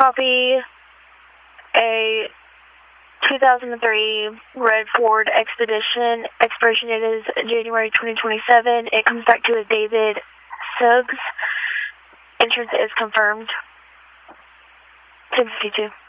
Copy. A 2003 red Ford Expedition. Expiration date is January 2027. It comes back to a David Suggs. Insurance is confirmed. 1052.